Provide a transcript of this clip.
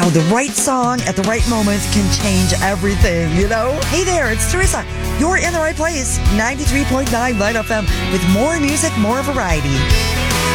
how the right song at the right moment can change everything, you know? Hey there, it's Teresa. You're in the right place. 93.9 Light FM with more music, more variety.